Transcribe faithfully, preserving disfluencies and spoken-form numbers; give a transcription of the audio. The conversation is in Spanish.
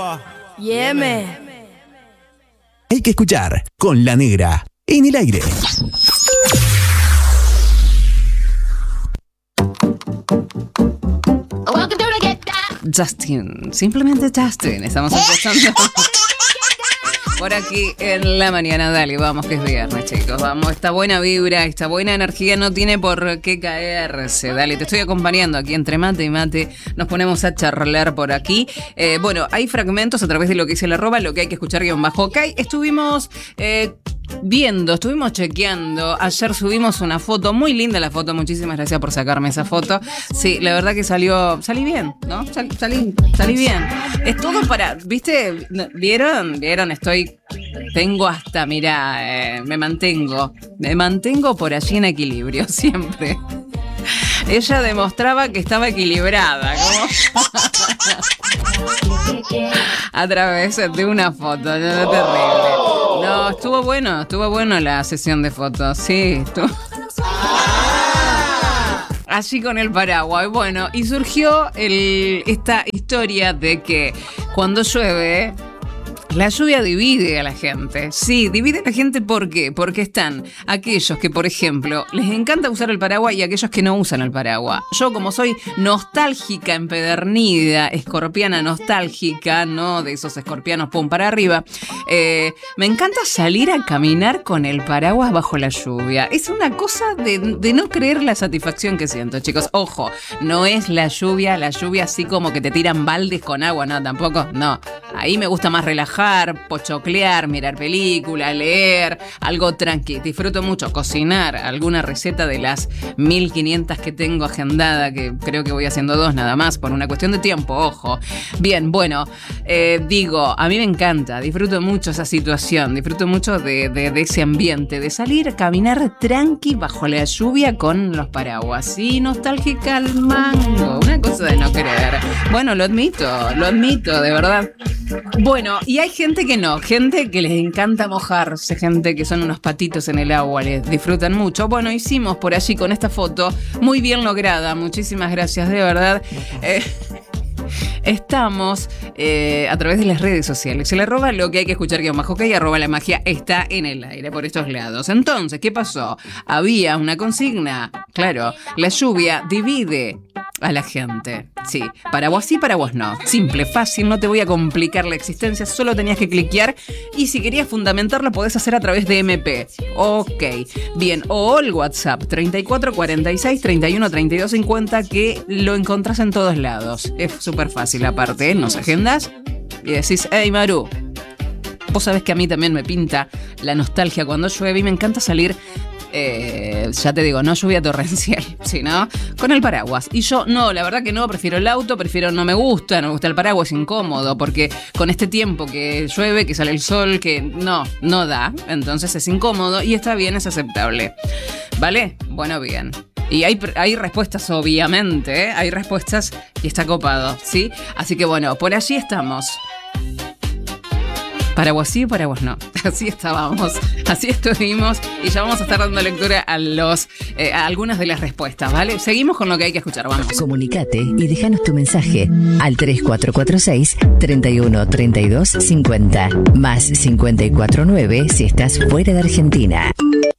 Yeme. Hay que escuchar con La Negra en el aire. Justin, simplemente Justin, estamos escuchando por aquí en la mañana. Dale, vamos que es viernes, chicos, vamos, esta buena vibra, esta buena energía no tiene por qué caerse. Dale, te estoy acompañando aquí entre mate y mate, nos ponemos a charlar por aquí. Eh, bueno, hay fragmentos a través de lo que dice la arroba, lo que hay que escuchar guión bajo ok. Estuvimos eh, viendo, estuvimos chequeando, ayer subimos una foto, muy linda la foto, muchísimas gracias por sacarme esa foto. Sí, la verdad que salió, salí bien, ¿no? Sal, salí, salí bien. Es todo para, ¿viste? ¿Vieron? ¿Vieron? Estoy, tengo hasta, mira, eh, me mantengo, me mantengo por allí en equilibrio, siempre. Ella demostraba que estaba equilibrada, ¿cómo? A través de una foto, no, terrible. No, estuvo bueno, estuvo bueno la sesión de fotos, sí, estuvo... Allí con el paraguas. Bueno, y surgió el, esta historia de que cuando llueve, la lluvia divide a la gente. Sí, divide a la gente, ¿por qué? Porque están aquellos que, por ejemplo, les encanta usar el paraguas y aquellos que no usan el paraguas. Yo, como soy nostálgica, empedernida, escorpiana nostálgica, ¿no? De esos escorpianos pum para arriba, eh, me encanta salir a caminar con el paraguas bajo la lluvia. Es una cosa de, de no creer la satisfacción que siento, chicos. Ojo, no es la lluvia, la lluvia así como que te tiran baldes con agua, no, tampoco, no. Ahí me gusta más relajar, pochoclear, mirar película, leer, algo tranqui. Disfruto mucho cocinar alguna receta de las mil quinientas que tengo agendada, que creo que voy haciendo dos nada más, por una cuestión de tiempo, ojo. Bien, bueno, eh, digo, a mí me encanta, disfruto mucho esa situación, disfruto mucho de, de, de ese ambiente, de salir a caminar tranqui bajo la lluvia con los paraguas. Sí, nostálgica al mango, una cosa de no creer. Bueno, lo admito, lo admito, de verdad. Bueno, y hay gente que no, gente que les encanta mojarse, gente que son unos patitos en el agua, les disfrutan mucho. Bueno, hicimos por allí con esta foto, muy bien lograda, muchísimas gracias, de verdad. Eh, Estamos eh, a través de las redes sociales. Se le arroba lo que hay que escuchar guión bajo ok, arroba la magia está en el aire por estos lados. Entonces, ¿qué pasó? Había una consigna. Claro, la lluvia divide a la gente. Sí, para vos sí, para vos no. Simple, fácil, no te voy a complicar la existencia, solo tenías que cliquear y si querías fundamentarlo podés hacer a través de eme pe. Ok, bien, o el WhatsApp treinta y cuatro cuarenta y seis treinta y uno treinta y dos cincuenta que lo encontrás en todos lados. Es súper fácil aparte, ¿eh? Nos agendas y decís, hey Maru, vos sabés que a mí también me pinta la nostalgia cuando llueve y me encanta salir... Eh, ya te digo, no lluvia torrencial, sino con el paraguas. Y yo, no, la verdad que no, prefiero el auto, prefiero, no me gusta, no me gusta el paraguas, es incómodo, porque con este tiempo que llueve, que sale el sol, que no, no da, entonces es incómodo y está bien, es aceptable. ¿Vale? Bueno, bien. Y hay, hay respuestas, obviamente, ¿eh? Hay respuestas y está copado, ¿sí? Así que bueno, por allí estamos. Paraguas sí, paraguas no. Así estábamos, así estuvimos y ya vamos a estar dando lectura a los eh, a algunas de las respuestas, ¿vale? Seguimos con lo que hay que escuchar, vamos. Comunicate y déjanos tu mensaje al tres cuatro cuatro seis, treinta y uno, treinta y dos, cincuenta más cincuenta y cuatro nueve si estás fuera de Argentina.